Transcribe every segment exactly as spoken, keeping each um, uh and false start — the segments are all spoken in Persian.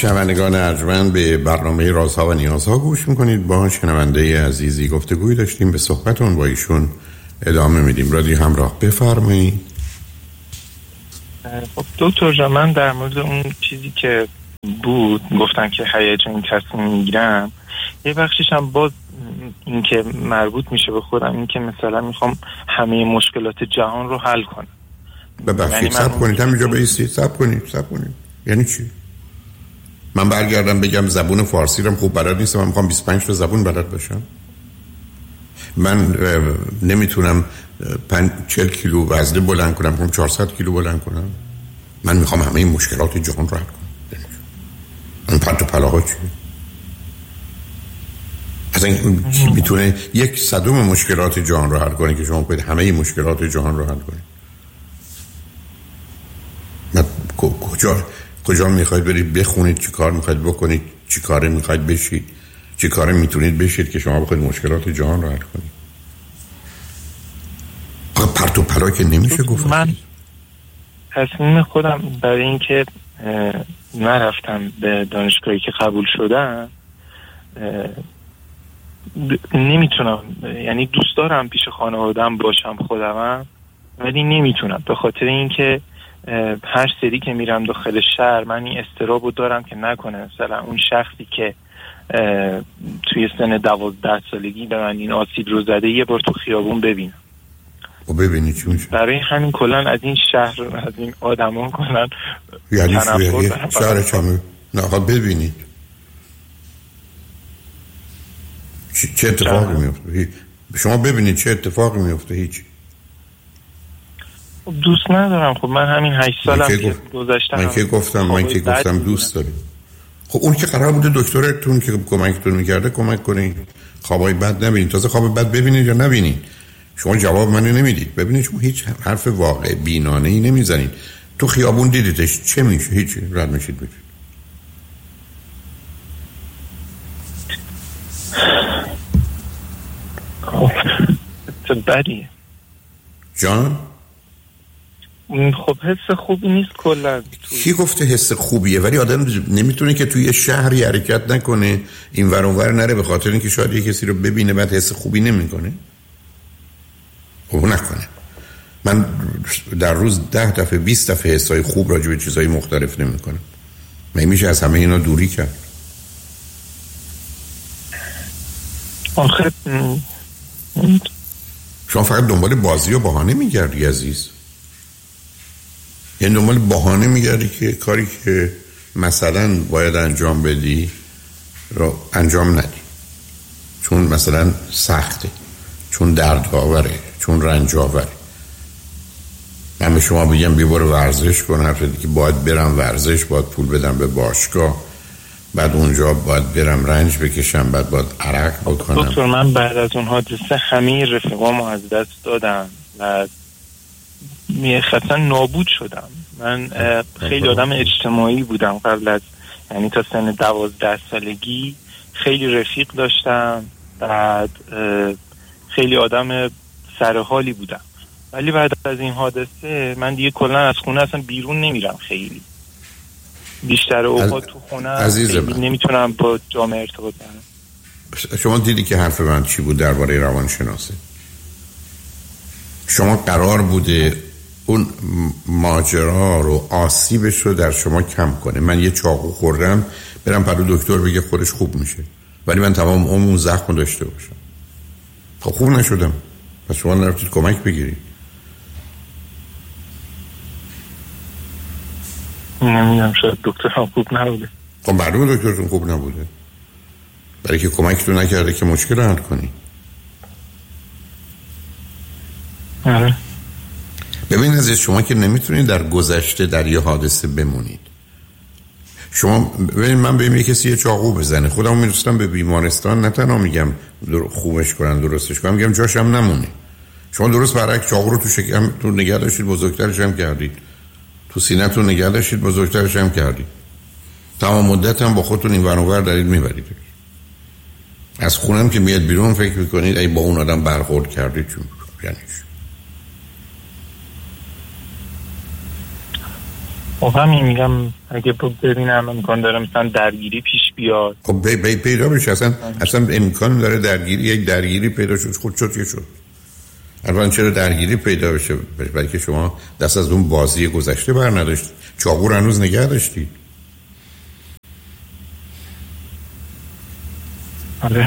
شنوندگان ارجمند، به برنامه رازها و نیازها گوش میکنید. با شنونده عزیزی گفتگوی داشتیم، به صحبتون با ایشون ادامه میدیم. رادیو همراه، بفرمایید. خب دکتر جان، من در مورد اون چیزی که بود گفتن که هیجانی تصمیم میگیرم، یه بخشش هم باز این که مربوط میشه به خودم، این که مثلا میخوام همه مشکلات جهان رو حل کنم. ببخشید صبر کنید، همینجا بایستید، صبر کنید صبر کنید. یعنی چی؟ من برگردم بگم زبون فارسی رو خوب بلد نیستم، من میخوام بیست و پنج تا زبون بلد باشم؟ من نمیتونم چهل کیلو وزنه بلند کنم، میخوام چهارصد کیلو بلند کنم؟ من میخوام همه این مشکلات جهان رو حل کنم. این پرت و پلاها چیه؟ اصلا کی میتونه یک صدم مشکلات جهان رو حل کنه که شما باید همه این مشکلات جهان رو حل کنید؟ من کجا کجا میخواید برید بخونید، چی کار میخواید بکنید، چی کاره میخواید بشید، چی کاره میتونید بشید که شما بخواید مشکلات جهان رو حل کنید؟ آقا پرت و پلا که نمیشه گفت. من تصمیم خودم برای این که نرفتم به دانشگاهی که قبول شدم، نمیتونم، یعنی دوست دارم پیش خانواده‌ام باشم خودمم، ولی نمیتونم به خاطر اینکه هر سری که میرم داخل شهر من این استرابو دارم که نکنه مثلا اون شخصی که توی سن دوازده سالگی به من این آسیب رو زده یه بار تو خیابون ببینم. و ببینی چی میشه؟ برای همین کلن از این شهر، از این آدمان کلن یعنی شهر چمه نخواد ببینید چه اتفاقی میفته؟ شما ببینید چه اتفاقی میفته؟ هیچ. دوست ندارم. خب من همین هشت سالم که گذشته، من که گفتم من که گفتم دوست داریم. خب اون که قرار بوده دکترتون که کمکتون میکرده کمک کنید، خوابای بد نبینید. تازه خواب بد ببینید یا نبینید؟ شما جواب منو نمیدید. ببینید شما هیچ حرف واقع بینانه ای نمیزنید. تو خیابون دیدیدش چه میشه؟ هیچ، رد میشید میشید. خب چه بدیه جان؟ خب حس خوبی نیست کلا. کی گفته حس خوبیه؟ ولی آدم نمیتونه که توی شهری حرکت نکنه، این ور اون ور نره به خاطر اینکه شاید یه کسی رو ببینه بعد حس خوبی نمیکنه. خب نکنه. من در روز ده دفعه بیست دفعه حسای خوب راجع به چیزهای مختلف نمیکنم. من میشه از همه اینا دوری کرد. آخه شما فقط دنبال بازی و بهانه میگردی عزیز. یعنی دنبال بهانه میگردی که کاری که مثلا باید انجام بدی رو انجام ندی، چون مثلا سخته، چون دردآوره، چون رنج آوره. من به شما بگم بیا برو ورزش کن، حرف که باید برم ورزش، باید پول بدم به باشگاه، بعد اونجا باید برم رنج بکشم، بعد باید عرق بکنم. دکتر من بعد از اون حادثه همه رفیقامو از دست دادم و خاصا نابود شدم. من خیلی آدم اجتماعی بودم قبل از، یعنی تا سن دوازده سالگی خیلی رفیق داشتم، بعد خیلی آدم سرحالی بودم، ولی بعد از این حادثه من دیگه کلا از خونه اصلا بیرون نمیرم. خیلی بیشتر اوقات تو خونه نمیتونم با جامعه ارتباط برم. شما دیدی که حرف من چی بود درباره روانشناسی؟ شما قرار بوده اون ماجرا رو، آسیبش رو در شما کم کنه. من یه چاقو خوردم برم پرو دکتر بگه خودش خوب میشه، ولی من تمام عمر زخم داشته باشم. خب خوب نشدم، پس شما نرفتید کمک بگیرید. نمیدونم، شاید دکتر هم خوب نبوده. خب معلومه دکترتون خوب نبوده، برای که کمکتون نکرده که مشکل حل کنی. آره. ببین عزیز، شما که نمیتونید در گذشته در یه حادثه بمونید. شما ببین، من به کسی یه چاقو بزنه خودمو میرسونم به بیمارستان، نه تنها میگم خوبش کنن درستش کنن، میگم جاش هم نمونه. شما درست برعکس چاقو رو تو شکم تو نگه داشتید، بزرگترش هم کردید، تو سینه‌تون نگه داشتید، بزرگترش هم کردید. تمام مدت هم با خودتون این ور اون ور دارید میبرید. از خونم که میاد بیرون فکر میکنید ای با اون آدم برخورد کردید. چون یعنی خب همین میگم اگه ببینم امکان داره مثلا درگیری پیش بیاد. خب بی بی پیدا بشه، اصلا اصلا امکان داره درگیری، یک درگیری پیدا شد خود شد یه شد. الان چرا درگیری پیدا بشه؟ بلکه شما دست از اون بازی گذشته بر نداشتید، چاقو رو هنوز نگه داشتید. آره.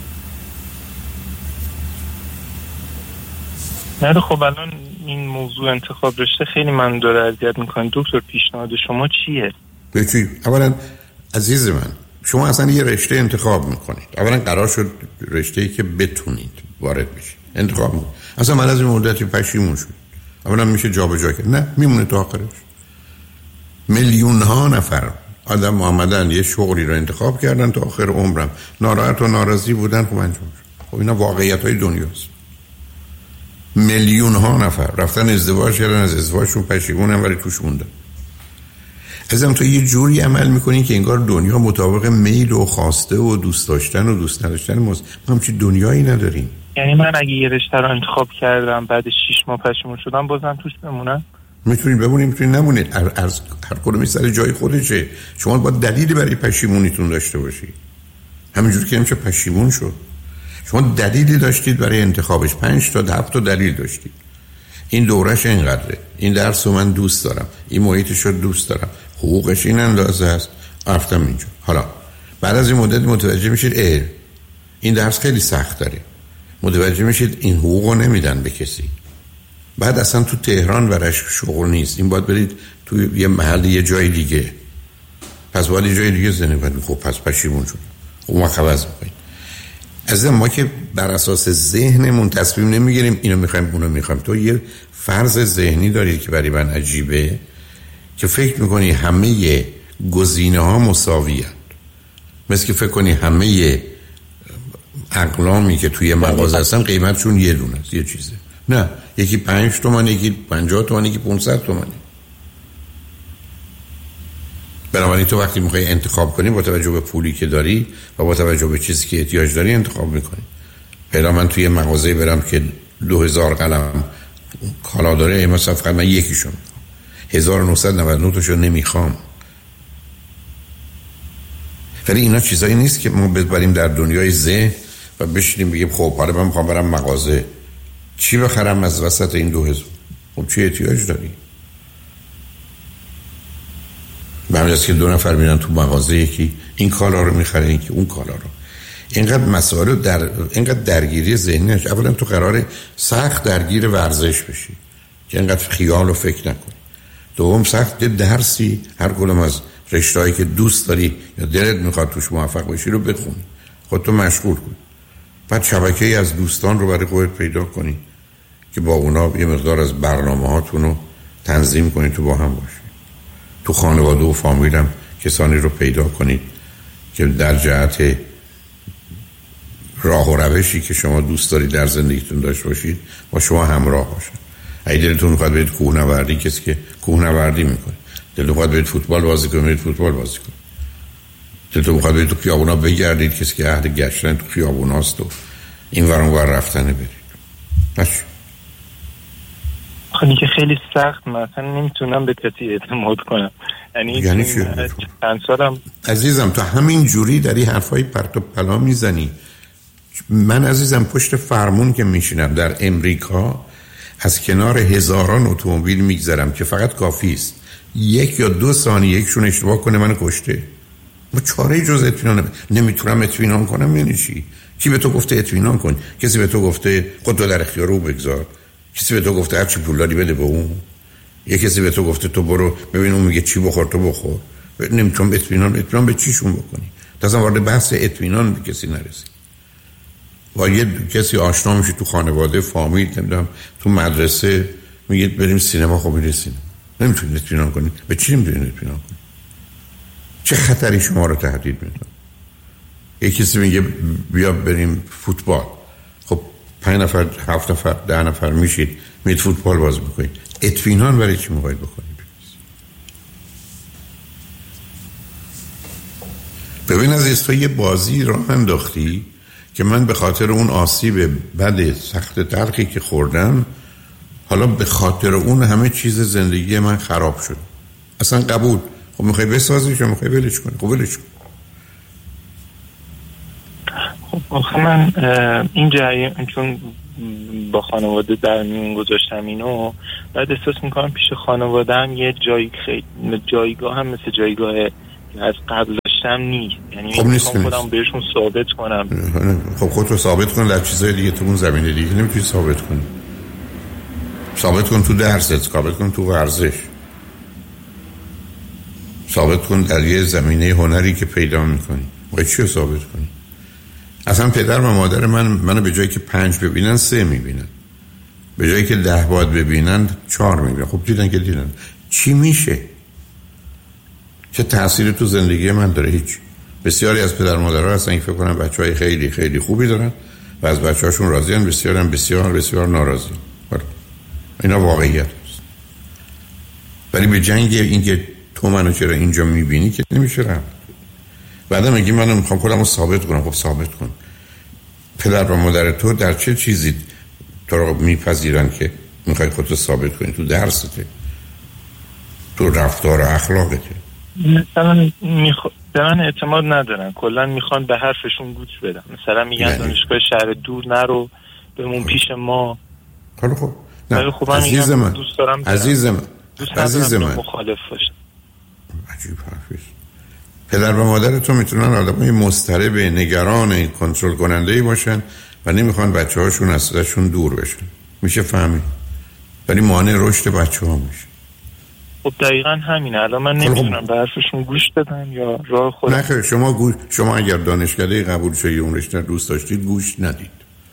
نه خب الان این موضوع انتخاب رشته خیلی من داره اذیت میکنه. دکتر پیشنهاد شما چیه؟ بچی اولا عزیز من، شما اصلا یه رشته انتخاب میکنید. اولا قرار شد رشته‌ای که بتونید وارد بشید انتخاب میکنید. اصلا من از این مدتی پشیمون شد. اولا میشه جابجا کرد؟ نه، میمونه تا آخرش. میلیون ها نفر آدم آمدن یه شغلی رو انتخاب کردن تا آخر عمرم ناراحت و ناراضی بودن. خب انجام شد. خب اینا واقعیت های دنیاست. میلیون ها نفر رفتن ازدواج کردن، از ازدواجشون پشیمونن ولی توش موندن. ازم تو یه جوری عمل میکنی که انگار دنیا مطابق میل و خواسته و دوست داشتن و دوست نداشتن ماست. ما همچین دنیایی نداریم. یعنی من اگه یه رشته رو انتخاب کردم بعد شش ماه پشیمون شدم بازم توش بمونم؟ میتونید بمونید، میتونید نمونید. از هر کدومی سر جای خودشه. شما باید دلیلی برای پشیمونیتون داشته باشید. همینجوری که نمیشه پشیمون شد. شما دلیلی داشتید برای انتخابش، پنج تا هفت تا دلیل داشتید. این دورش اینقدره، این درس رو من دوست دارم، این محیطش رو دوست دارم، حقوقش این اندازه است، رفتم اینجا. حالا بعد از این مدت متوجه میشید اه این درس خیلی سخت داره، متوجه میشید این حقوق رو نمیدن به کسی. بعد اصلا تو تهران برش شغل نیست، این باید برید تو یه محل یه جای دیگه. پس باید یه جای دیگه زنده باید. خب پس پشیمون شد. خب ما خواهد میکنیم. از ما که بر اساس ذهنمون تصمیم نمیگیریم اینو میخوایم اونو میخوایم. تو یه فرض ذهنی داری که برای من عجیبه که فکر میکنی همه گزینه ها مساوی هست. مثل که فکر کنی همه اقلامی که توی مغازه هستن قیمتشون یه دونه است، یه چیزه. نه، یکی پنج تومن، یکی پنجاه تومن، یکی پونصد تومنه. بنابراین تو وقتی میخوای انتخاب کنی با توجه به پولی که داری و با توجه به چیزی که احتیاج داری انتخاب میکنی. پیدا من توی مغازه برم که دو هزار قلم کالا داره، مثلا فقط من یکیشون هزار و نهصد و نود و نه تاشو نمیخوام. ولی اینا چیزایی نیست که ما ببریم در دنیای ذهن و بشینیم بگیم خب حالا من میخوام برم مغازه، چی بخرم از وسط این دو هزار؟ خب چی احتیاج داری؟ به همین که دو نفر میرن تو مغازه، یکی این کالا رو میخره، یکی اون کالا رو. اینقدر مسائل در اینقدر درگیری ذهنی هست. اولا تو قراره سخت درگیر ورزش بشی که اینقدر خیال و فکر نکنی. دوم سخت درسی هر کدوم از رشته‌ای که دوست داری یا دلت میخواد توش موفق بشی رو بخونی، خودتو مشغول کن. بعد شبکه‌ای از دوستان رو برای خودت پیدا کنی که با اونا یه مقدار از برنامه‌هاتون رو تنظیم کنی، تو با هم باشی. تو خانواده و فامیلم کسانی رو پیدا کنید که در جهت راه و روشی که شما دوست دارید در زندگیتون داشته باشید با شما همراه باشن. اگه دلتون میخواد برید کوهنوردی، کسی که کوهنوردی میکنه. دلتون میخواد برید فوتبال بازی کنید، برید فوتبال بازی کنید. دلتون میخواد برید تو خیابونا بگردید، کسی که اهل گشتن تو خیابوناست و این ور اون ور رفتنه برید. باشه. خیلی که خیلی سخت، مثلا نمیتونم به کسی اعتماد کنم. یعنی یعنی چی؟ چند سالم عزیزم تو همین جوری داری حرفای پرت و پلا میزنی. من عزیزم پشت فرمون که میشینم در امریکا از کنار هزاران اتومبیل میگذرم که فقط کافی است یک یا دو ثانیه یکشون اشتباه کنه منو کشته. ما چاره جز اطمینان نمیتونم اطمینان کنم. یعنی چی؟ کی به تو گفته اطمینان کن؟ کسی به تو گفته خودت در اختیار او بگذار؟ کسی به تو گفته هر چی پول داری بده به اون؟ یه کسی به تو گفته تو برو ببین اون میگه چی بخور تو بخور؟ نمیتونم اطمینان اطمینان به چیشون بکنی؟ اصلا وارد بحث اطمینان به کسی نرسی. با یه کسی آشنا میشی تو خانواده، فامیل، نمیدونم تو مدرسه، میگه بریم سینما، خب میری سینما. نمیتونید اطمینان کنید. به چی نمیتونید اطمینان کنید؟ چه خطری شما رو تهدید میکنه؟ یه کسی میگه بیا بریم فوتبال، خب پنج نفر، هفت نفر، ده نفر میشید میرید فوتبال بازی میکنید. اطمینان برای چی میخواید بکنید؟ ببین عزیز، تو یه بازی راه انداختی که من به خاطر اون آسیب بد سخت تلخی که خوردم حالا به خاطر اون همه چیز زندگی من خراب شد. اصلا قبول. خب میخوای بسازیش یا میخوای ولش کنی؟ خب ولش کن. خب آخه من این جریان چون با خانواده در میون گذاشتم اینو، بعد احساس میکنم پیش خانواده هم یه جای خیلی جایگاه هم مثل جایگاه از قبل داشتم نیست. یعنی خب میخوام خودم بهشون ثابت کنم. خب خودتو ثابت کن در چیزای دیگه، تو اون زمینه دیگه نمیتونی ثابت کنی. ثابت کن تو درست، ثابت کن تو ورزش، ثابت کن در یه زمینه هنری که پیدا میکنی. باید چی رو ثابت کنی؟ اصلا پدر و مادر من منو به جایی که پنج ببینن سه میبینن، به جایی که ده باید ببینن چهار میبینن. خب دیدن که دیدن، چی میشه؟ چه تأثیری تو زندگی من داره؟ هیچ. بسیاری از پدر مادرها هستن که فکر کنن بچهای خیلی خیلی خوبی دارن و از بچه‌هاشون راضیان، بسیاری هم بسیار بسیار ناراضی. اینا واقعیت است. ولی به جنگ اینکه تو منو چرا اینجا میبینی که نمیشه رفت. بعدا میگی منو میخوام خودمو ثابت کنم. خب ثابت کن. پدر و مادر تو در چه چیزی تو رو میپذیرن که میخوای خودتو ثابت کنی؟ تو درسته، تو رفتار و اخلاقته. مثلا میخ... به من اعتماد ندارن، کلا میخوان به حرفشون گوش بدن. مثلا میگن دانشگاه شهر دور نرو، بمون پیش ما. حالا خب نه خب عزیز من، دوست دارم عزیز من، دوست عزیز من مخالف باشم. عجیب حرفیست. پدر و مادر تو میتونن آدمای مضطرب، نگران، کنترل کننده‌ای باشن و نمیخوان بچه‌هاشون از ازشون دور بشن. میشه فهمید. ولی مانع رشد بچه‌ها میشه. خب دقیقاً همینه. الان من نمیتونم به حرفشون گوش بدم یا راه خودم. نه خیر، شما گوش شما اگر دانشکده قبول شدید اون رشته دوست داشتید گوش ندید.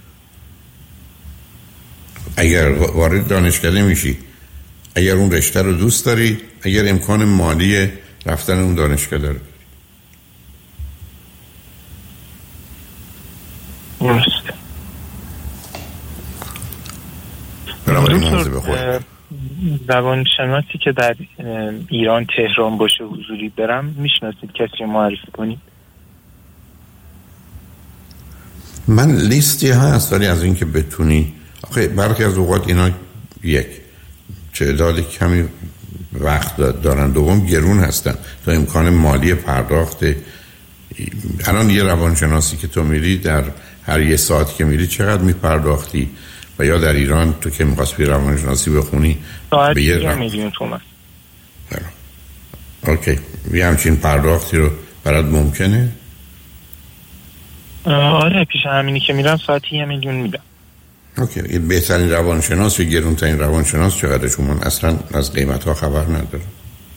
اگر وارد دانشکده میشی، اگر اون رشته رو دوست داری، اگر امکان مالی رفتن اون دانشکده رو درست. دکتر روانشناسی که در ایران تهران باشه حضوری برم میشناسید؟ کسی رو معرفی کنید؟ من لیستی هست، ولی از اینکه بتونی آخه برخی از اوقات اینا یک تعداد کمی وقت دارن، دوم گرون هستن تا امکان مالی پرداخت. الان یه روانشناسی که تو میری در هر یه ساعت که میری چقدر میپرداختی؟ و یا در ایران تو که میخواست بی روانشناسی بخونی به یه رو... میلیون تومن. اوکی، یه همچین پرداختی رو برات ممکنه؟ آره، پیش همینی که میرم ساعتی یه میلیون میدم. اوکی، این بهترین روانشناس و گرونترین روانشناس چقدر؟ شما اصلا از قیمت ها خبر ندارم.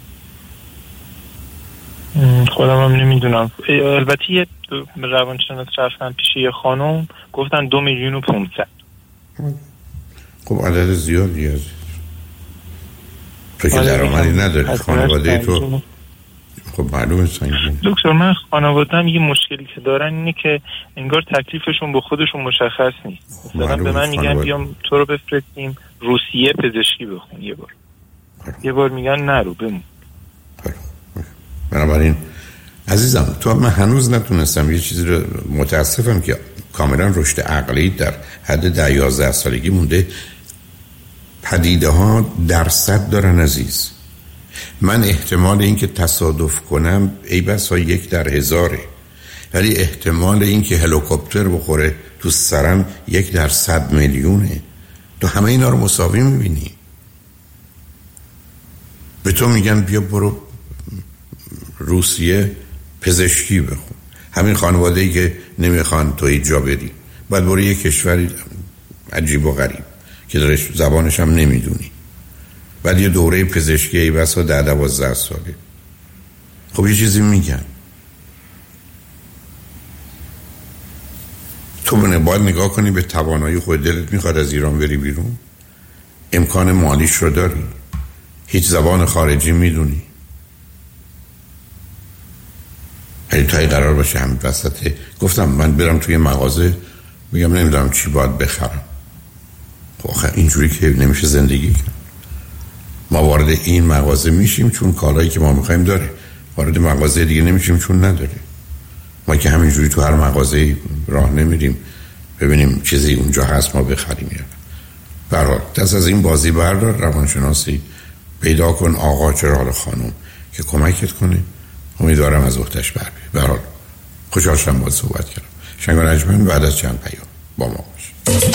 خودم هم نمیدونم. البته یه روانشناس رفتن پیش یه خانم گفتن دو میلیون و پونصد. خب عدد زیادی هست. تو که درآمدی نداری، خانواده تو خب معلومه سنگین. دکتر من خانواده‌ام یه مشکلی که دارن اینه که انگار تکلیفشون با خودشون مشخص نیست. مثلا به من میگن بیام تو رو بفرستیم روسیه پزشکی بخون یه بار. خانواده. یه بار میگن نرو بمون. بنابراین عزیزم تو من هنوز نتونستم یه چیزی رو، متاسفم که کاملا رشد عقلی در حد ده یازده سالگی مونده. پدیده ها درصد دارن عزیز. من احتمال این که تصادف کنم ای بسا یک در هزاره، ولی احتمال این که هلیکوپتر بخوره تو سرم یک در صد میلیونه. تو همه اینا رو مساوی میبینی. به تو میگن بیا برو روسیه پزشکی بخون. همین خانواده‌ای که نمیخوان تو اینجا بری، باید برو یه کشوری عجیب و غریب که درش زبانش هم نمیدونی، بعد یه دوره پزشکی ای بسا ده دوازده ساله. خب یه چیزی میگن تو منه باید نگاه کنی به توانایی خود. دلت میخواد از ایران بری بیرون؟ امکان مالیش رو داری؟ هیچ زبان خارجی میدونی؟ هی تایی قرار باشه همین وسطه گفتم من برم توی مغازه میگم نمیدونم چی باید بخرم. خب آخه اینجوری که نمیشه زندگی کرد. ما وارد این مغازه میشیم چون کالایی که ما میخوایم داره، وارد مغازه دیگه نمیشیم چون نداره. ما که همینجوری تو هر مغازه راه نمیریم ببینیم چیزی اونجا هست ما بخریم. یا برای دست از این بازی بردار. روانشناسی پیدا کن آقا چرا خانم که کمکت کنه. امیدوارم از اختش بر بیای. به هر حال خوشحال شدم باهات صحبت کردم. شنگ و نجمن بعد از چند پیام با ما باش.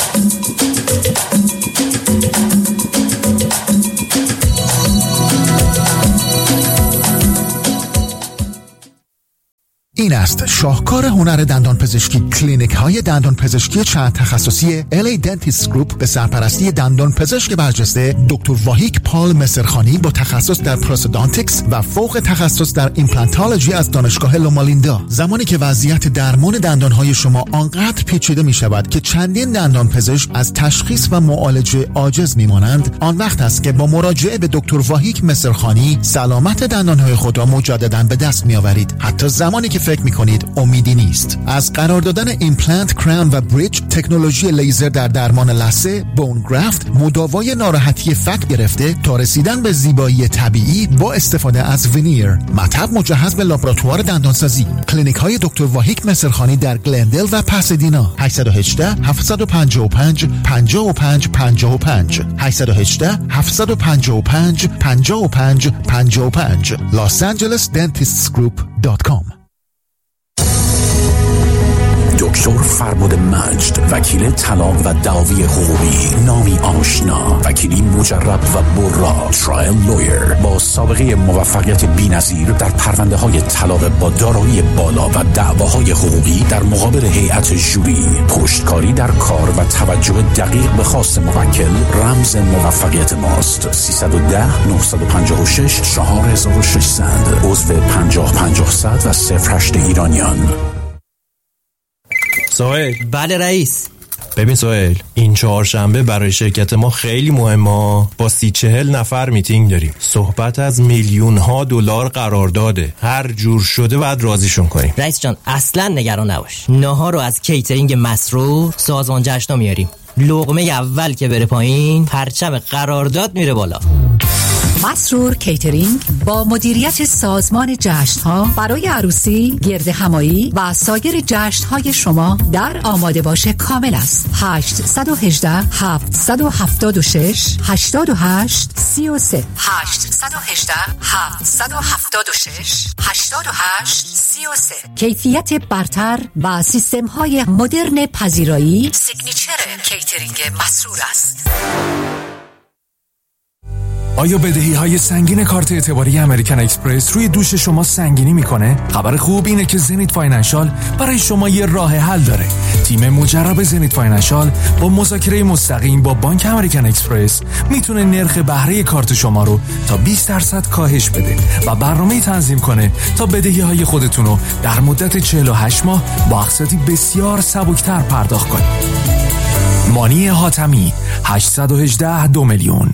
این است شاهکار هنر دندان پزشکی. کلینیک های دندان پزشکی چند تخصصی ال ای Dentist Group به سرپرستی دندان پزشک برجسته دکتر واهیک پال مصرخانی با تخصص در پروستودانتیکس و فوق تخصص در ایمپلانتولوژی از دانشگاه لومالیندا. زمانی که وضعیت درمان دندان های شما آنقدر پیچیده می شود که چندین دندان پزشک از تشخیص و معالجه عاجز می مانند، آن وقت است که با مراجعه به دکتر واهیک مصرخانی سلامت دندان های خود را مجددا به دست می آورید، حتی زمانی که فکر می‌کنید امیدی نیست. از قرار دادن ایمپلنت، کراون و بریج، تکنولوژی لیزر در درمان لثه، بون گرافت، مداوای ناراحتی فک گرفته تا رسیدن به زیبایی طبیعی با استفاده از ونیر. مطب مجهز به لابراتوار دندانسازی. کلینیک‌های دکتر واهیک مصرخانی در گلندل و پاسادینا. هشت یک هشت هفت پنج پنج پنج پنج پنج پنج هشت یک هشت هفت پنج پنج پنج پنج پنج پنج los angeles dentists group dot com. دکتر فرمود مجد، وکیل طلاق و دعاوی حقوقی، نامی آشنا، وکیلی مجرب و برا، ترایل لویر با سابقه موفقیت بی‌نظیر در پرونده های طلاق با دارایی بالا و دعواهای حقوقی در مقابل هیئت ژوری، پشتکاری در کار و توجه دقیق به خواست موکل رمز موفقیت ماست. سیصد و ده نهصد و پنجاه و شش چهار هزار و ششصد عضو پنجاه پنجاه صد و صفر هشت ایرانیان. سهیل. بله رئیس. ببین سهیل، این چهارشنبه برای شرکت ما خیلی مهمه. با سی چهل نفر میتینگ داریم. صحبت از میلیون ها دلار قرارداده. هر جور شده باید راضیشون کنیم. رئیس جان اصلا نگران نباش. ناهار رو از کیترینگ مسرور سازمان جشنا میاریم. لقمه اول که بره پایین پرچم قرارداد میره بالا. مسرور کیترینگ با مدیریت سازمان جشن‌ها برای عروسی، گرد همایی و سایر جشن‌های شما در آماده باشه کامل است. هشت یک هشت هفت هفت شش هشت هشت سه سه هشت یک هشت هفت هفت شش هشت هشت سه سه. کیفیت برتر و سیستم‌های مدرن پذیرایی سیگنیچر کیترینگ مسرور است. آیا بدهی های سنگین کارت اعتباری امریکن اکسپرس روی دوش شما سنگینی میکنه؟ خبر خوب اینه که زنیت فاینانشال برای شما یه راه حل داره. تیم مجرب زنیت فاینانشال با مذاکره مستقیم با بانک امریکن اکسپرس میتونه نرخ بهره کارت شما رو تا بیست درصد کاهش بده و برنامه‌ای تنظیم کنه تا بدهی های خودتون رو در مدت چهل و هشت ماه با اقساطی بسیار سبکتر پرداخت کنید. مانی حاتمی هشت یک هشت دو میلیون.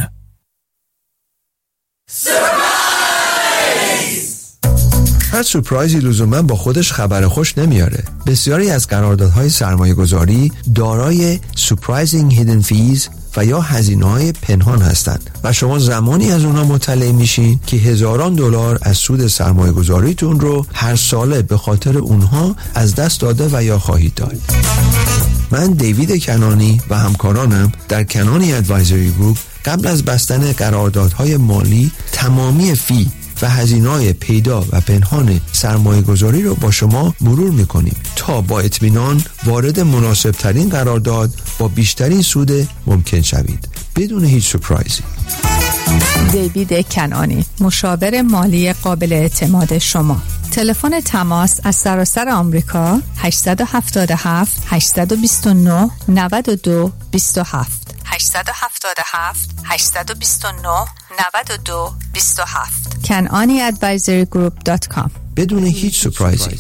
هر سورپرایزی لزوما با خودش خبر خوش نمیاره. بسیاری از قراردادهای سرمایه گذاری دارای سورپرایزینگ هیدن فیز و یا هزینه‌های پنهان هستند و شما زمانی از اونها مطلع میشین که هزاران دلار از سود سرمایه گذاریتون رو هر ساله به خاطر اونها از دست داده و یا خواهید داد. من دیوید کنانی و همکارانم در کنانی ادوایزری گروپ قبل از بستن قراردادهای مالی تمامی فی و هزینه‌های پیدا و پنهان سرمایه گذاری رو با شما مرور میکنیم تا با اطمینان وارد مناسب ترین قرارداد با بیشترین سود ممکن شوید بدون هیچ سورپرایزی. دیوید کنانی، مشاور مالی قابل اعتماد شما. تلفن تماس از سراسر آمریکا هشت هفت هفت هشت دو نه نه دو دو هفت هشت هفت هفت هشت دو نه نه دو دو هفت کنانی ادوایزری گروپ دات کام. بدون هیچ سورپرایزی.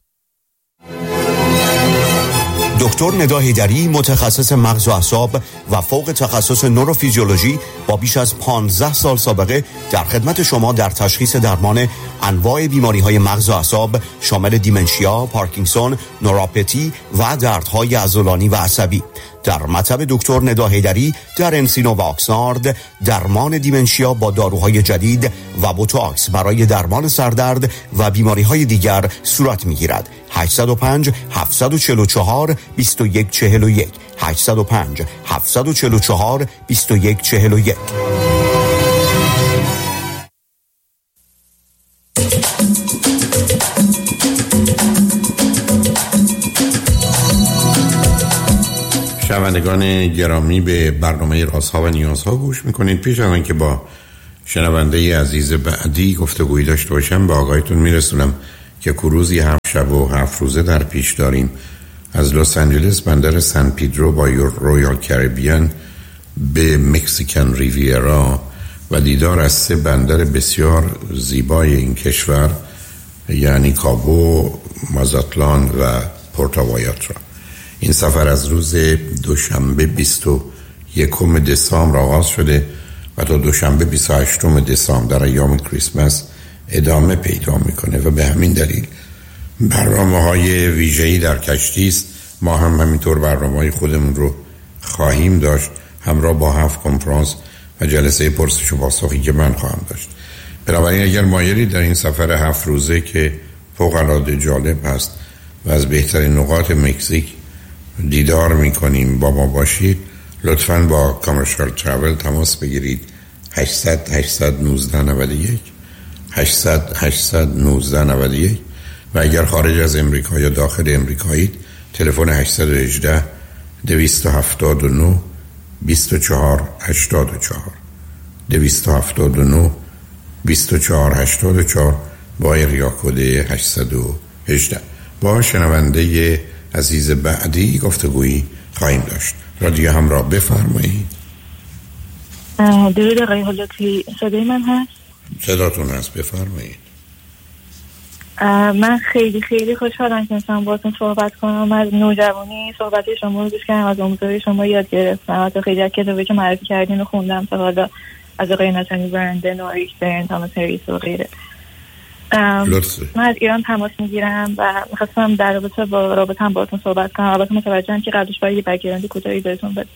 دکتر ندا حیدری، متخصص مغز و اعصاب و فوق تخصص نوروفیزیولوژی با بیش از پانزده سال سابقه در خدمت شما در تشخیص درمان انواع بیماری‌های مغز و اعصاب شامل دیمنشیا، پارکینسون، نوروپاتی و دردهای عضلانی و عصبی. در مطب دکتر ندا حیدری در انسینو و آکسنارد درمان دیمنشیا با داروهای جدید و بوتاکس برای درمان سردرد و بیماری‌های دیگر صورت می‌گیرد. هشت صفر پنج هفت چهار چهار دو یک چهار یک هشت صفر پنج هفت چهار چهار دو یک چهار یک. شنوندگان گرامی، به برنامه رازها و نیازها گوش میکنید. پیش از آنکه با شنونده عزیز بعدی گفتگویی داشته باشم، به آگاهیتون میرسونم که کروزی هفت شب و هفت روزه در پیش داریم از لس آنجلس بندر سن پیدرو با رویال کریبیان به مکزیکن ریویرا و دیدار از سه بندر بسیار زیبای این کشور، یعنی کابو، مازاتلان و پورتوایاترا. این سفر از روز دوشنبه بیست و یکم دسامبر آغاز شده و تا دوشنبه بیست و هشتم دسامبر در ایام کریسمس ادامه پیدا میکنه و به همین دلیل برنامه‌های ویژه‌ای در کشتی است. ما هم همینطور برنامه‌های خودمون رو خواهیم داشت، همراه با هفت کنفرانس و جلسه پرسش و پاسخی که من خواهم داشت. بنابراین اگر مایلی در این سفر هفت روزه که فوق‌العاده جالب هست و از بهترین نقاط مکزیک دیدار میکنیم با ما باشید، لطفاً با کامرشال ترافل تماس بگیرید. هشتصد هشتصد و نوزده نود و یک هشتصد هشتصد و نوزده نود و یک و اگر خارج از امریکا یا داخل امریکایید تلفن هشتصد و هجده دویست و هفتاد و نه بیست و چهار هشتاد و چهار دویست و هفتاد و نه بیست و چهار هشتاد و چهار با ایریا کد هشتصد و هجده. با شنونده عزیز بعدی گفتگویی خواهیم داشت. رادیو همراه، بفرمایید. درود آقای حلاتی، صدای من هست؟ صداتون هست، بفرمایید. من خیلی خیلی خوشحالم که مثلا باهاتون صحبت کنم. از نوجوانی صحبت شما رو گوش کردم، از آموزش شما یاد گرفتم، حتی خیلی از کتابی که معرفی کردین رو خوندم تا حالا، از آقای ناتانی برندن و اریک برن، تاماس هریس و غیره. من از ایران تماس میگیرم و میخواستم در رابطه با رابطه هم باهاتون صحبت کنم. البته متوجهم که قبلش باید یه بک‌گراند کوتاهی بهتون بدم.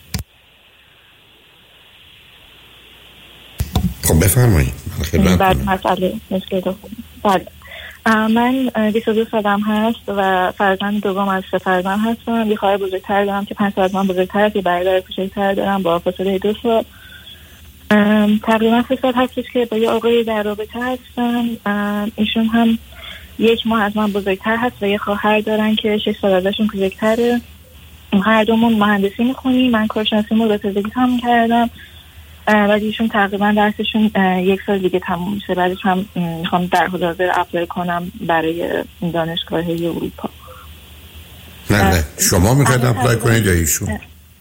خب بفرمایید. بعد مسئله مشکل دارم. بله. من بیست و دو سالم هست و فرزند دوم از سه فرزند هستم. یه خواهر بزرگتر دارم که پنج سال از من بزرگتر است، یه برادر کوچکتر دارم با فاصله دو سال. تقریبا سه سال هستش که با یه آقایی در رابطه هستم. ایشون هم یک ماه از من بزرگتر هست و یه خواهر دارن که شش سال ازشون کوچکتره. هر دومون مهندسی میخونیم. من کارشناسی مدرسه‌ای تموم کردم ولی ایشون تقریبا درسشون یک سال دیگه تموم میشه. بعدش هم میخوام در حال حاضر اپلای کنم برای دانشگاهی اروپا. نه نه شما میخواید اپلای کنید یا ایشون؟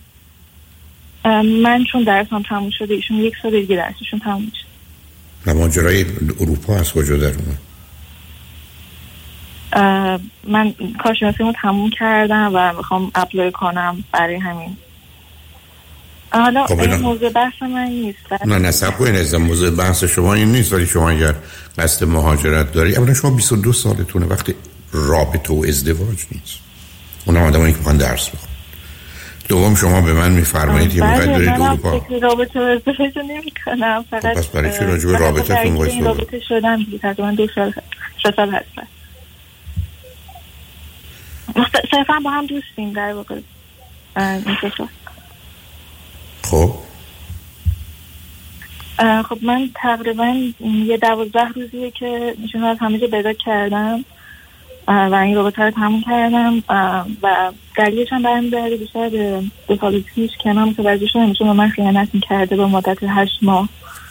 من چون درسم تموم شده، ایشون یک سال دیگه درسشون تموم میشه. نه ماجرای اروپا از کجا در اومد؟ من کارشناسیمو تموم کردم و میخوام اپلای کنم برای همین. حالا خب این موضوع بحث من نیست. نه نه سب کنید عزیزم، موضوع بحث شما این نیست، ولی شما اگر قصد مهاجرت داری، اولا شما بیست و دو سالتونه، وقتی رابطه و ازدواج نیست. اون هم آدمایی که میخوان درس بخونن. دوم شما به من میفرمایید که میخواید برید اروپا. من رابطه و ازدواج نمی‌کنم، فقط پس برای چی راجع به رابطه‌تون وایس رو رابطه شدم دیگه. تقریبا دو سال سه سال هست. صرفا با هم دوستیم در واقع. خب خب من تقریبا یه دوازده روزیه که ایشون از همه جا پیدا کردم و این رابطه رو تموم کردم و دلیلش هم برمی‌گرده بیشتر به دو سال پیش که من متوجه شدم ایشون با من خیانت می‌کرده با مدت هشت ماه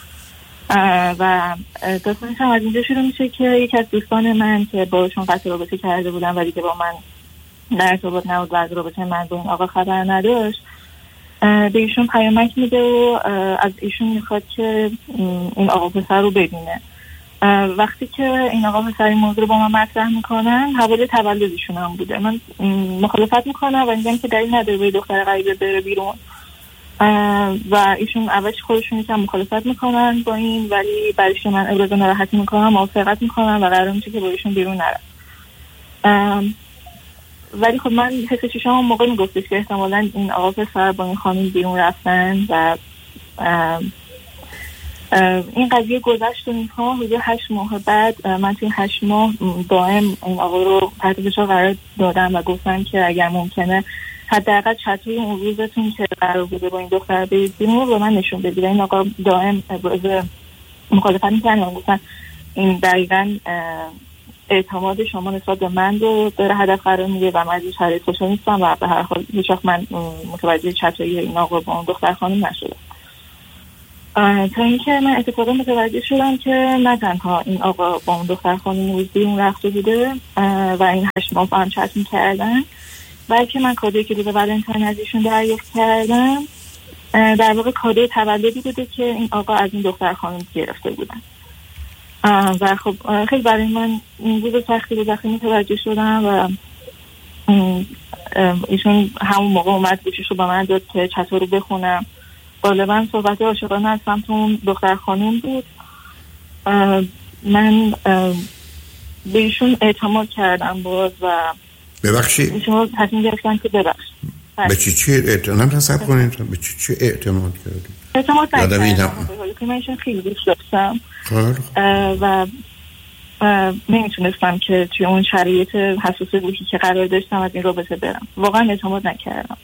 و داستانش هم از اینجا شروع میشه که یکی از دوستان من که باشون قطع رابطه کرده بودن ولی که با من در ارتباط نبود و از رابطه من با این آقا خبر نداشت، به ایشون پیامک میده و از ایشون میخواد که این آقا پسر رو ببینه. وقتی که این آقا پسر این موضوع رو با من مطرح میکنن، حوالی تولدشون هم بوده، من مخالفت میکنم و میگم که دلیل نداره با دختر غریبه بره بیرون و ایشون اولش خودشون یکم مخالفت میکنن با این، ولی بعدش من ابراز ناراحتی میکنم، موافقت میکنم و قرار میشه که با ایشون بیرون نرم. ولی خب من حس چشام اون موقع میگفتش که احتمالاً این آقا پسر با این خانم بیرون رفتن و این قضیه گذشت و اینها. حدود هشت ماه بعد من توی هشت ماه دائم این آقا رو تحت فشار قرار دادم و گفتم که اگر ممکنه حداقل چطوری اون روزتون که قرار بوده با این دختر برید بیرون رو من نشون بدید. این آقا دائم ابراز مخالفت می‌کرد و گفتن این دقیقاً اعتماد شما نسبت به من رو داره هدف قرار میده و من از این شرایط خوشحال نیستم و به هر حال هیچ وقت من متوجه چطوری این آقا با اون دختر خانم نشدم. تا اینکه من اتفاقا متوجه شدم که نه تنها این آقا با اون دختر خانم روز بیرون رفته بوده و این هشت ماه با هم چت می‌کردن، بلکه من کادویی که روز ولنتاین از ایشون دریافت کردم در واقع کادوی تولدی بوده که این آقا از این دختر خانم گرفته بودن. و خب خیلی برای من این روز سختی بود وقتی متوجه شدم و ایشون همون موقع اومد گوشیش رو با من داد که چطور رو بخونم. غالبا صحبت عاشقانه از سمت اون دختر خانم بود. من به ایشون اعتماد کردم باز و ببخشید ایشون تصمیم گرفتن که ببخش به چی چی اعتماد نصب کنید؟ به چی چی اعتماد کردید؟ اعتماد نکردم که من ایشون خیلی دوست داشتم و نمیتونستم که توی اون شرایط حساس روحی که قرار داشتم از این رابطه برم. واقعا اعتماد نکردم.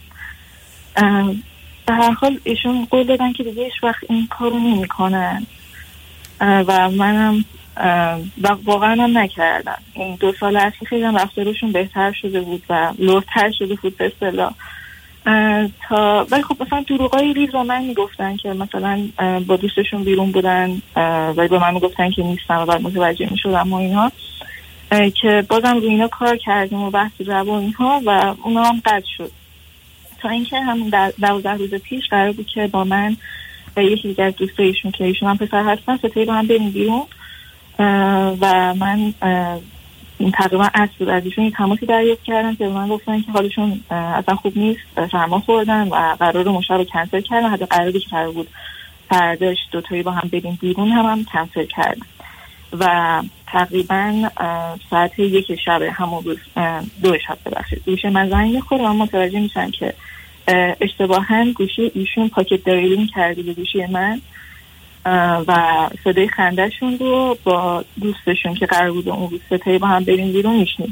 به هر حال ایشون قول دادن که دیگه هیچ وقت این کارو نمی کنن و منم و واقعا هم نکردم. این دو سال اخیر خیلی هم رفتارشون بهتر شده بود و لوتر شده بود به اصطلاح. تا ولی خب مثلا دروغای ریز رو من میگفتن که مثلا با دوستشون بیرون بودن ولی با من میگفتن که نیستم و بعد متوجه میشدم و اینها که بازم روی اینا کار کردیم و بحث رو اینها و اونا هم قطع شد. تا اینکه همون دوازده روز پیش قرار بود که با من و یکی دیگه از دوستایشون که ایشون هم پسر هستن ستایی با هم بریم بیرون و من تقریبا اصل از ایشون این تماسی دریافت کردم که من گفتن که حالشون اصلا خوب نیست، سرما خوردن و قرار مشتر رو کنسل کردن. حتی قراری که قرار بود فرداش دوتایی با هم بریم بیرون هم هم کنسل کردن و تقریبا ساعت یک شب همون روز دو شب ببخشید گوشه من زنگ میخوره و متوجه میشن که اشتباها گوشی ایشون پاکت دایلینگ کرده به گوشی من و صدای خندهشون رو با دوستشون که قرار بود اون روز ستایی با هم بریم بیرون میشنیدن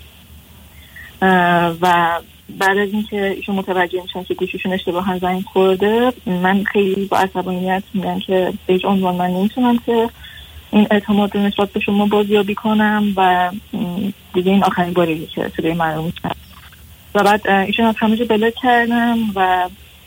و بعد از اینکه ایشون متوجه میشن که گوشیشون اشتباها زنگ خورده من خیلی با عصبانیت میگن که به هیچ عنوان من نمیتونم که این اعتماد رو نسبت به شما بازیابی کنم و دیگه این آخرین باریه که صدای من رو میشنم و بعد ایشون از همه جا بلاک کردم و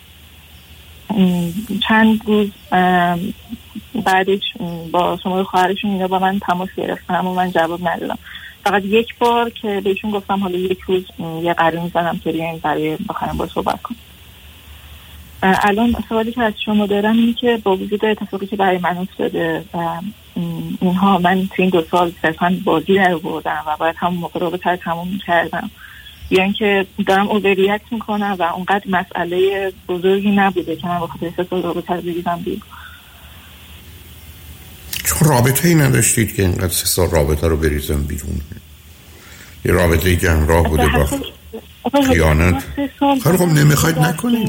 چند روز بعدش با شماره خواهرشون اینا با من تماس گرفتم و من جواب ندادم. فقط یک بار که بهشون گفتم حالا یک روز یه قرار میزنم که بیاین برای بخوایم با صحبت کنم. الان سوالی که از شما دارم اینه که با وجود اتفاقی که برای من افتاده و اینها من تو این دو سال صرفا بازی در بردم و باید همون موقع رابطه رو تموم میکردم یا اینکه دارم اووریاکت میکنم و اونقدر مسئله بزرگی نبوده که من با خاطر سه سال رابطه رو بریزم بیرون. چون رابطه ای نداشتید که اینقدر سه سال رابطه رو بریزم بیرون؟ یه رابطه ای که همراه بوده با خیانت. خیلی خب نمیخواید نکنید.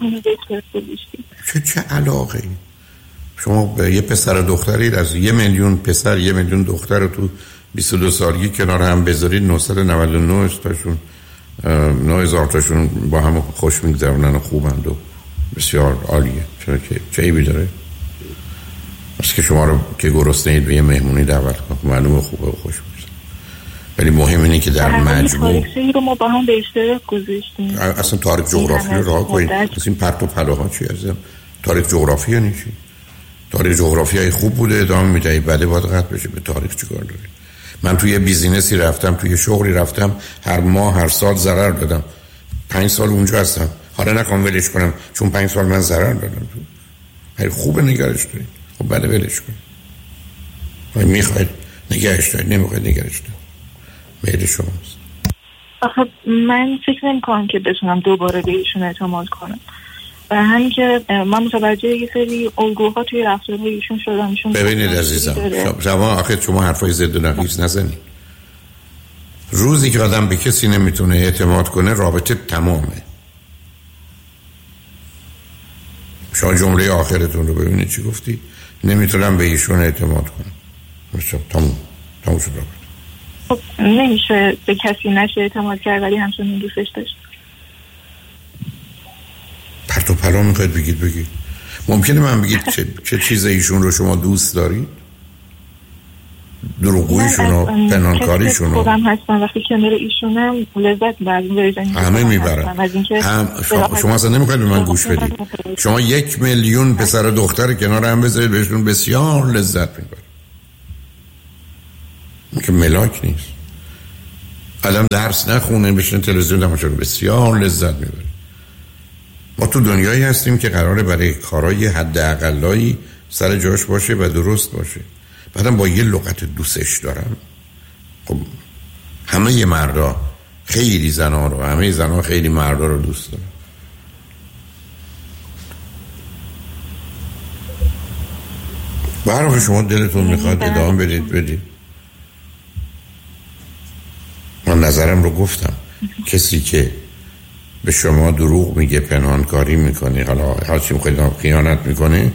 چه چه علاقه ای؟ شما به یه پسر و دخترید از یه میلیون پسر یه میلیون دختر رو تو بیست و دو سالگی کنار هم بذارید نهصد و نود و نه تاشون نه هزار تاشون با هم خوش میگذرونن و خوبند و بسیار عالیه. چرا که چه عیبی داره؟ از که شما رو که گرسنه‌اید به یه مهمونی دعوت کنید معلومه خوبه و خوش میشه، ولی مهم اینه که در مجموع تاریخی رو ما با هم به اشتراک گذاشتیم. اصلا تاریخ جغرافی رو راه کنید. این پرت و پلاها چی عزیزم؟ تاریخ جغرافی یعنی چی؟ تاریخ جغرافیایی خوب بوده ادامه میدهی بعد باید قطع بشه. به تاریخ چیکار داری؟ من توی بیزینسی رفتم، توی شغلی رفتم، هر ماه هر سال ضرر دادم. پنج سال اونجا هستم، حالا نکنم ولش کنم چون پنج سال من ضرر دادم. تو هی خوبه نگرش دارید. خب بله ولش کن. وای میخواید نگرش دارید، نمیخواید نگرش دارید، میل شماست. آخه من فکر نمی‌کنم که بتونم دوباره به ایشون اعتماد کنم. و همین که من متوجه یه سری الگوها توی رفتارهای ایشون شدم. ایشون ببینید عزیزم شما آخه شما حرفای ضد و نقیض نزنید. روزی که آدم به کسی نمیتونه اعتماد کنه رابطه تمامه. شما جمله آخرتون رو ببینید چی گفتی؟ نمیتونم به ایشون اعتماد کنم. مثلا تمام تمام شد رابطه. خب نمیشه به کسی نشه اعتماد کرد ولی همچنین دوستش داشت. پرت و پلا میخواید بگید بگید. ممکنه من بگید چه, چه چیز ایشون رو شما دوست دارید؟ دروغگویشون و پنهانکاریشون خودم هستم وقتی کنار ایشونم لذت میبرم. همه میبرن. هم شما, شما اصلا نمیخواید به من گوش بدید. شما یک میلیون پسر و دختر کنار هم بذارید بهشون بسیار لذت میبرید. این که ملاک نیست. آدم درس نخونه بشینه تلویزیون تماشا کنه بسیار لذت میبره. ما تو دنیایی هستیم که قراره برای کارهای حداقلایی سر جاش باشه و درست باشه. بعدم با یه لغت دوستش دارم. خب همه مردا خیلی زنا رو، همه زنا خیلی مردا رو دوست دارن. برای شما دلتون میخواد ادامه بدید بدید. من نظرم رو گفتم. کسی که به شما دروغ میگه، پنهانکاری میکنه، حالا هرچی میخواید خیانت میکنه،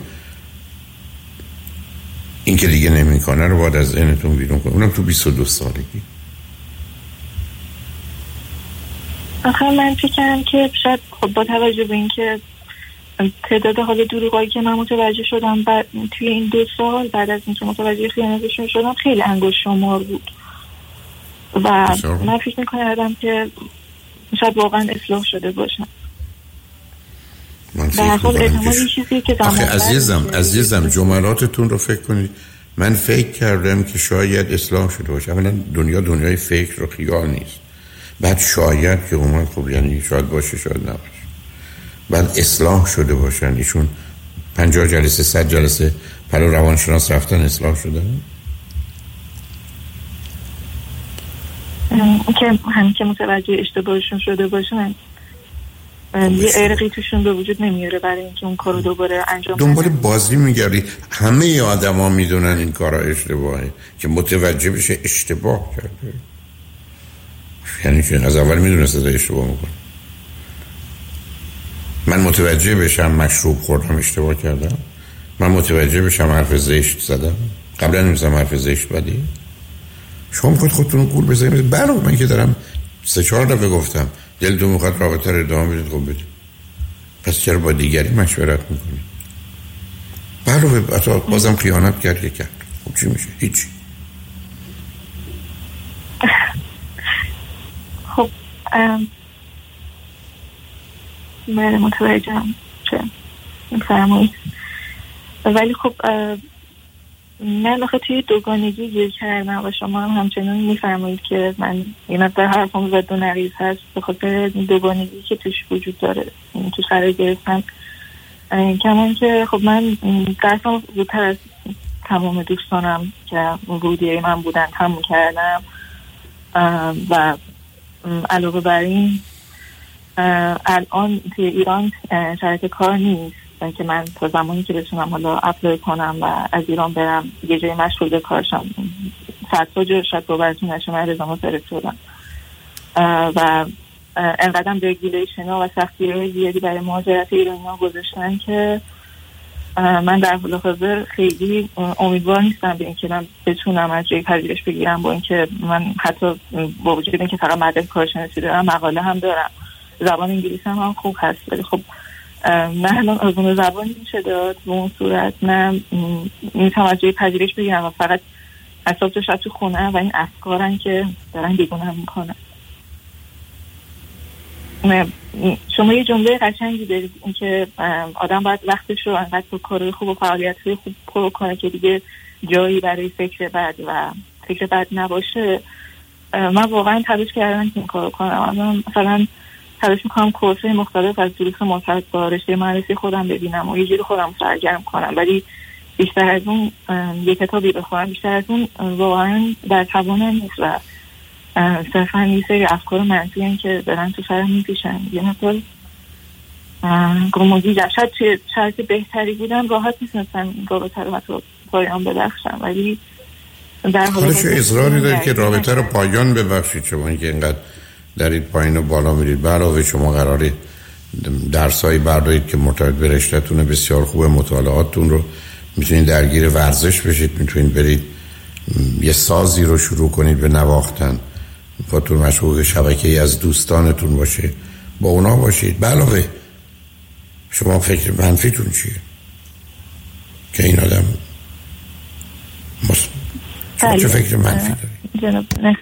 این که دیگه نمیکنه رو باید از ذهنتون بیرون کنه. اونم تو بیست و دو سالگی. آخه من فکر کردم که شاید خب با توجه به این که تعداد حال دروغایی که من متوجه شدم بعد توی این دو سال بعد از اینکه متوجه خیانتشون شدم خیلی انگشت شمار بود و من فکر میکنم که شاید واقعا اصلاح شده باشم. من فکر که آخه عزیزم عزیزم جملاتتون رو فکر کنید. من فکر کردم که شاید اصلاح شده باشه. اولا دنیا دنیای فکر و خیال نیست. بعد شاید که اومد خب یعنی شاید باشه شاید نباشه. بعد اصلاح شده باشن. ایشون پنجاه جلسه صد جلسه پلو روانشناس رفتن اصلاح شده. که همین که متوجه اشتباهشون شده باشن یه ارقی توشون به وجود نمیاره برای اینکه اون کارو دوباره انجام بدن. دنبال بازی میگردی. همه آدما میدونن این کارا اشتباهه که متوجه بشه اشتباه کرده. یعنی که از اول میدونست از اشتباه میکنه. من متوجه بشم مشروب خوردم اشتباه کردم. من متوجه بشم حرف زشت زدم. قبلا نمیزم حرف زشت بدی. شما میخواید خودتون رو گول بزنید. برای من که دارم سه چهار دفعه گفتم دلتون میخواد رابطه رو ادامه بدید، خب بدید. پس چرا با دیگری مشورت میکنید؟ برای اتا بازم خیانت کرد کرد. خب چی میشه؟ هیچی. خب من متوجهم چه میفرمایید، ولی خب من آخه توی دوگانگی گیر کردم و شما هم همچنان میفرمایید که من این در حرفم زد و نقیض هست به خاطر دوگانگی که توش وجود داره تو قرار گرفتم. کمان که خب من درسم زودتر از تمام دوستانم که ورودی من بودن تموم کردم و علاوه بر این الان توی ایران شرایط کار نیست که من تا زمانی که بتونم حالا اپلای کنم و از ایران برم یه جای مشغول کارشم صدها جا شاید باورتون نشه من رزومه فرستادم و انقدرم رگولیشن ها و سختی های زیادی برای مهاجرت ایرانی ها گذاشتن که من در حال حاضر خیلی امیدوار نیستم به اینکه من بتونم از جای پذیرش بگیرم، با اینکه من حتی با وجود اینکه فقط مدرک کارشناسی دارم مقاله هم دارم، زبان انگلیسی هم, هم خوب هست، ولی خب نه الان آزمون زبان میشه داد به اون صورت نه میتونم از جای پذیرش بگیرم و فقط اصاب تو شب تو خونه و این افکارن که دارن دیگونه میکنن. شما یه جمله قشنگی دارید اینکه آدم باید وقتش رو انقدر تو کارهای خوب و فعالیت‌های خوب پر کنه که دیگه جایی برای فکر بد و فکر بد نباشه. من واقعا تلاش کردم که این کارو کنم. من مثلا تلاش میکنم کورس‌های مختلف از دروس مرتبط با رشته مهندسی خودم ببینم و یه جوری خودم سرگرم کنم، ولی بیشتر از اون یه کتابی بخونم بیشتر از اون واقعا در توانم نیست و صرفا یه سری افکار منفی هستن که دارن تو سرم میپیشن. یه مقدار گمگیجم. شاید توی شرایط بهتری بودم راحت میتونستم رابطه رو مثلا پایان ببخشم، ولی در حال حالش اصراری دارید که رابطه رو پایان ببخشید. شما اینکه اینقدر دارید پایین و بالا میرید، علاوه شما قراره درسایی بردارید که مرتبط به رشته‌تون بسیار خوبه، مطالعاتتون رو میتونید درگیر ورزش بشید، میتونید برید یه سازی رو شروع کنید به نواختن، خودتون مشغول شبکه‌ای از دوستانتون باشه، با اونا باشید. به علاوه شما فکر منفیتون چیه که این آدم شما چه فکر منفی دارید؟ جناب نه.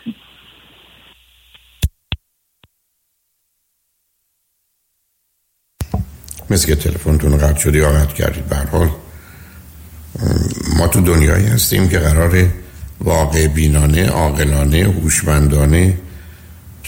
مثل که تلفنتون قطع شد یا قطع کردید. به هر حال ما تو دنیایی هستیم که قراره واقع بینانه، عاقلانه، هوشمندانه